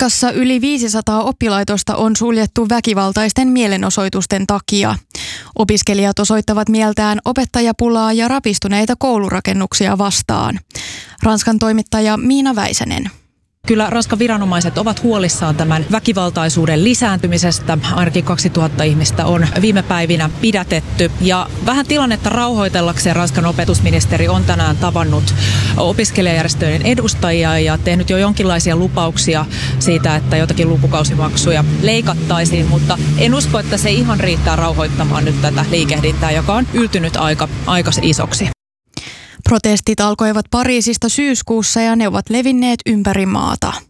Ranskassa yli 500 oppilaitosta on suljettu väkivaltaisten mielenosoitusten takia. Opiskelijat osoittavat mieltään opettajapulaa ja rapistuneita koulurakennuksia vastaan. Ranskan toimittaja Miina Väisänen. Kyllä Ranskan viranomaiset ovat huolissaan tämän väkivaltaisuuden lisääntymisestä. Ainakin 2000 ihmistä on viime päivinä pidätetty. Ja vähän tilannetta rauhoitellakseen Ranskan opetusministeri on tänään tavannut opiskelijajärjestöjen edustajia ja tehnyt jo jonkinlaisia lupauksia siitä, että jotakin lukukausimaksuja leikattaisiin. Mutta en usko, että se ihan riittää rauhoittamaan nyt tätä liikehdintää, joka on yltynyt aika isoksi. Protestit alkoivat Pariisista syyskuussa ja ne ovat levinneet ympäri maata.